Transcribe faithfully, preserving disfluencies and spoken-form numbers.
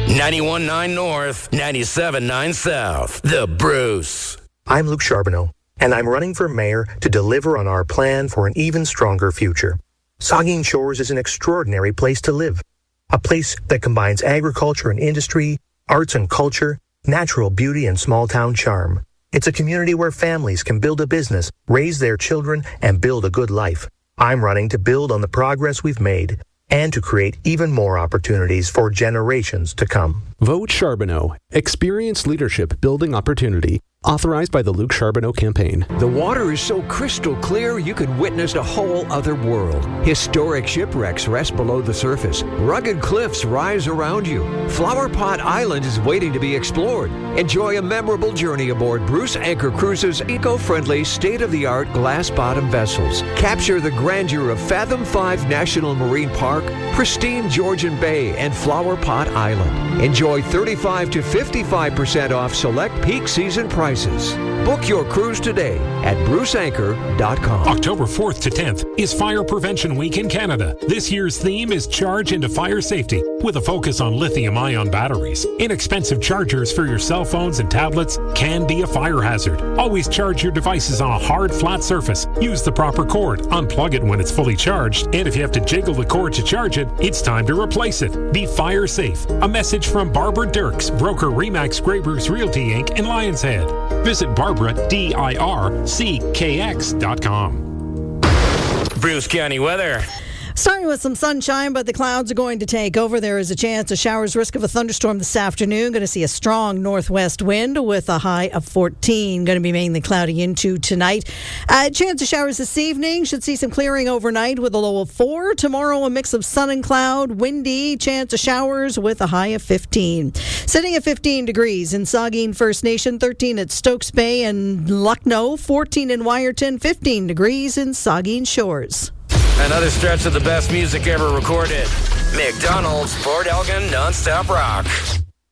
ninety-one point nine North, ninety-seven point nine South. The Bruce. I'm Luke Charbonneau, and I'm running for mayor to deliver on our plan for an even stronger future. Saugeen Shores is an extraordinary place to live. A place that combines agriculture and industry, arts and culture, natural beauty and small-town charm. It's a community where families can build a business, raise their children, and build a good life. I'm running to build on the progress we've made and to create even more opportunities for generations to come. Vote Charbonneau. Experienced leadership building opportunity. Authorized by the Luke Charbonneau campaign. The water is so crystal clear you could witness a whole other world. Historic shipwrecks rest below the surface. Rugged cliffs rise around you. Flower Pot Island is waiting to be explored. Enjoy a memorable journey aboard Bruce Anchor Cruises' eco-friendly, state-of-the-art glass-bottom vessels. Capture the grandeur of Fathom five National Marine Park, pristine Georgian Bay, and Flower Pot Island. Enjoy thirty-five to fifty-five percent off select peak season prices. Book your cruise today at bruce anchor dot com. October fourth to tenth is Fire Prevention Week in Canada. This year's theme is Charge into Fire Safety, with a focus on lithium-ion batteries. Inexpensive chargers for your cell phones and tablets can be a fire hazard. Always charge your devices on a hard, flat surface. Use the proper cord. Unplug it when it's fully charged. And if you have to jiggle the cord to charge it, it's time to replace it. Be fire safe. A message from Barbara Dirks, broker Remax Grey Bruce Realty Incorporated in Lions Head. Visit Barbara D I R C K X dot com. Bruce County weather. Starting with some sunshine, but the clouds are going to take over. There is a chance of showers, risk of a thunderstorm this afternoon. Going to see a strong northwest wind with a high of fourteen. Going to be mainly cloudy into tonight. Uh, chance of showers this evening. Should see some clearing overnight with a low of four. Tomorrow, a mix of sun and cloud. Windy. Chance of showers with a high of fifteen. Sitting at fifteen degrees in Saugeen First Nation, thirteen at Stokes Bay and Lucknow, fourteen in Wyerton, fifteen degrees in Saugeen Shores. Another stretch of the best music ever recorded. McDonald's Port Elgin Nonstop Rock.